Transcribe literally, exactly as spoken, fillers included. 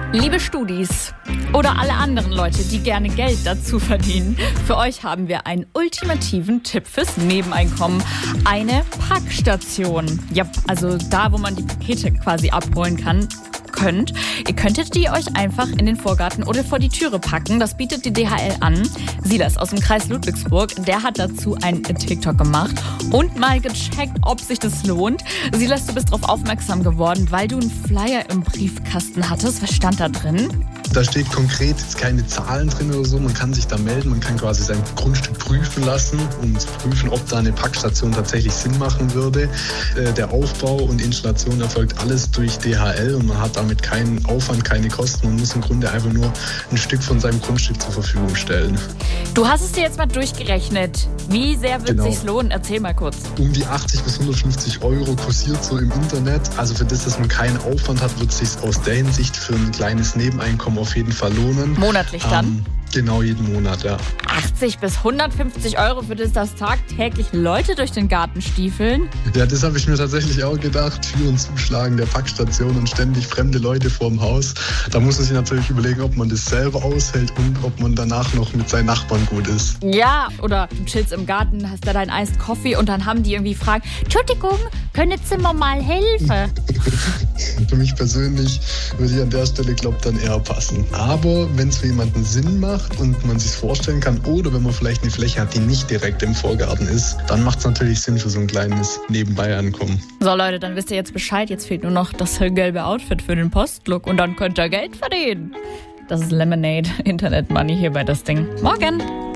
Liebe Studis oder alle anderen Leute, die gerne Geld dazu verdienen, für euch haben wir einen ultimativen Tipp fürs Nebeneinkommen. Eine Packstation. Ja, also da, wo man die Pakete quasi abholen kann. Könnt. Ihr könntet die euch einfach in den Vorgarten oder vor die Türe packen. Das bietet die D H L an. Silas aus dem Kreis Ludwigsburg, der hat dazu einen TikTok gemacht und mal gecheckt, ob sich das lohnt. Silas, du bist darauf aufmerksam geworden, weil du einen Flyer im Briefkasten hattest. Was stand da drin? Da steht konkret jetzt keine Zahlen drin oder so. Man kann sich da melden, man kann quasi sein Grundstück prüfen lassen, um zu prüfen, ob da eine Packstation tatsächlich Sinn machen würde. Äh, der Aufbau und Installation erfolgt alles durch D H L und man hat damit keinen Aufwand, keine Kosten. Man muss im Grunde einfach nur ein Stück von seinem Grundstück zur Verfügung stellen. Du hast es dir jetzt mal durchgerechnet. Wie sehr wird Genau. es sich lohnen? Erzähl mal kurz. Um die achtzig bis hundertfünfzig Euro kursiert so im Internet. Also für das, dass man keinen Aufwand hat, wird es sich aus der Hinsicht für ein kleines Nebeneinkommen auf jeden Fall lohnen. Monatlich dann? Ähm, genau, jeden Monat, ja. achtzig bis hundertfünfzig Euro für das, dass tagtäglich Leute durch den Garten stiefeln? Ja, das habe ich mir tatsächlich auch gedacht. Türen zuschlagen der Packstation und ständig fremde Leute vorm Haus. Da muss man sich natürlich überlegen, ob man das selber aushält und ob man danach noch mit seinen Nachbarn gut ist. Ja, oder du chillst im Garten, hast da deinen Iced Coffee und dann haben die irgendwie gefragt, Entschuldigung, können Sie mir mal helfen? Für mich persönlich würde ich an der Stelle, glaube ich, dann eher passen. Aber wenn es für jemanden Sinn macht und man sich vorstellen kann, oder wenn man vielleicht eine Fläche hat, die nicht direkt im Vorgarten ist, dann macht es natürlich Sinn für so ein kleines Nebenbei-Ankommen. So Leute, dann wisst ihr jetzt Bescheid. Jetzt fehlt nur noch das gelbe Outfit für den Postlook und dann könnt ihr Geld verdienen. Das ist Lemonade, Internet Money hier bei das Ding. Morgen!